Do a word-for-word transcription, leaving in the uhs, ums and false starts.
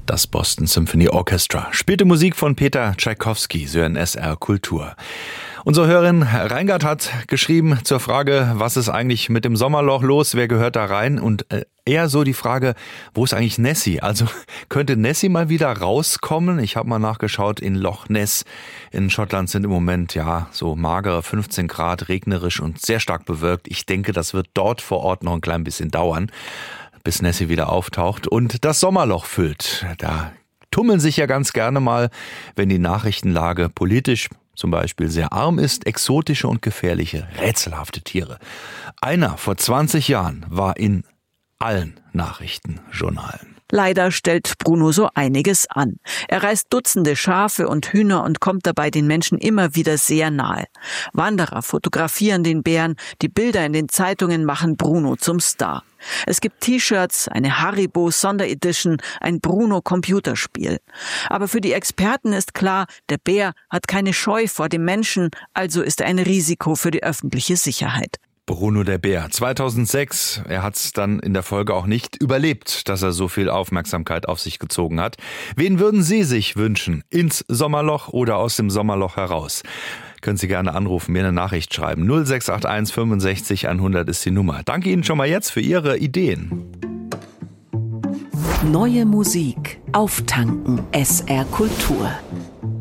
Das Boston Symphony Orchestra spielte Musik von Peter Tschaikowski, so in S R Kultur. Unsere Hörerin Reingard hat geschrieben zur Frage, was ist eigentlich mit dem Sommerloch los, wer gehört da rein? Und eher so die Frage, wo ist eigentlich Nessie? Also könnte Nessie mal wieder rauskommen? Ich habe mal nachgeschaut, in Loch Ness in Schottland sind im Moment ja so magere fünfzehn Grad, regnerisch und sehr stark bewölkt. Ich denke, das wird dort vor Ort noch ein klein bisschen dauern, bis Nessie wieder auftaucht und das Sommerloch füllt. Da tummeln sich ja ganz gerne mal, wenn die Nachrichtenlage politisch zum Beispiel sehr arm ist, exotische und gefährliche, rätselhafte Tiere. Einer vor zwanzig Jahren war in allen Nachrichtenjournalen. Leider stellt Bruno so einiges an. Er reißt Dutzende Schafe und Hühner und kommt dabei den Menschen immer wieder sehr nahe. Wanderer fotografieren den Bären, die Bilder in den Zeitungen machen Bruno zum Star. Es gibt T-Shirts, eine Haribo-Sonderedition, ein Bruno-Computerspiel. Aber für die Experten ist klar, der Bär hat keine Scheu vor dem Menschen, also ist er ein Risiko für die öffentliche Sicherheit. Bruno der Bär, zweitausendsechs, er hat es dann in der Folge auch nicht überlebt, dass er so viel Aufmerksamkeit auf sich gezogen hat. Wen würden Sie sich wünschen? Ins Sommerloch oder aus dem Sommerloch heraus? Können Sie gerne anrufen, mir eine Nachricht schreiben. null sechs acht eins fünfundsechzig hundert ist die Nummer. Danke Ihnen schon mal jetzt für Ihre Ideen. Neue Musik auftanken. S R Kultur.